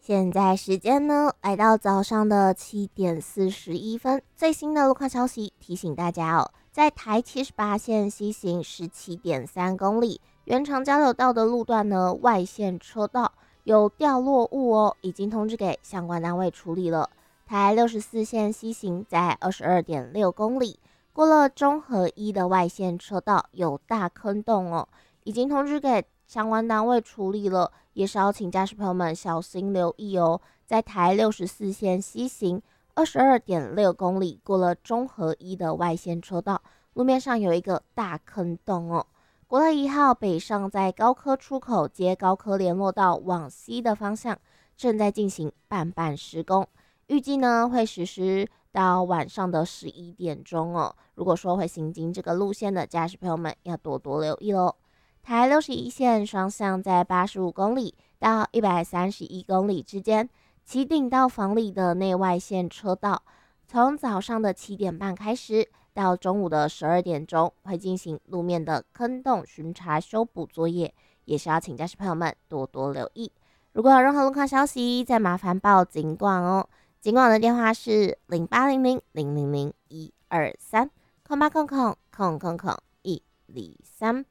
现在时间呢，来到早上的7:41，最新的路况消息提醒大家哦，在台78线西行17.3公里，原长交流道的路段呢，外线车道有掉落物哦，已经通知给相关单位处理了。台64线西行在22.6公里，过了中和一的外线车道有大坑洞哦，已经通知给相关单位处理了。也是要请驾驶朋友们小心留意哦，在台64线西行22.6公里，过了中和一的外线车道，路面上有一个大坑洞哦。国道1号北上在高科出口接高科联络道往西的方向，正在进行半施工，预计呢会实施到晚上的11点哦。如果说会行经这个路线的驾驶朋友们，要多多留意喽。台61线双向在85公里到131公里之间，起顶到房里的内外线车道，从早上的7点半开始到中午的12点会进行路面的坑洞巡查修补作业，也是要请驾驶朋友们多多留意。如果有任何路况消息，再麻烦报警管哦。警管的电话是0800000123，0800000123。